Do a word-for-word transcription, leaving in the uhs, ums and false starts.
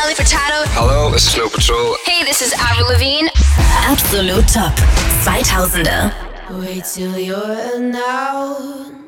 Nelly Furtado. Hello, this is Snow Patrol. Hey, this is Avril Lavigne. Absolut Top zweitausender. Wait till you're now.